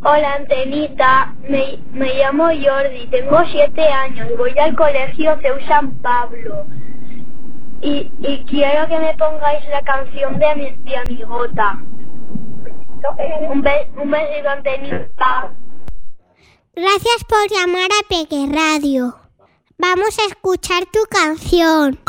Hola, Antenita. Me llamo Jordi, tengo 7 años, voy al colegio CEU San Pablo. Y quiero que me pongáis la canción de Amigota. Un besito, Antenita. Gracias por llamar a Peque Radio. Vamos a escuchar tu canción.